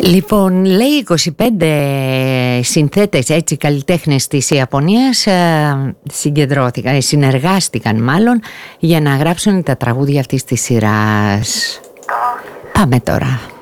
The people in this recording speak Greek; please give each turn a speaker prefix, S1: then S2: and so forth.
S1: Λοιπόν, λέει 25 συνθέτες, έτσι, καλλιτέχνες της Ιαπωνίας συγκεντρώθηκαν, συνεργάστηκαν μάλλον, για να γράψουν τα τραγούδια αυτής της σειράς. Πάμε τώρα.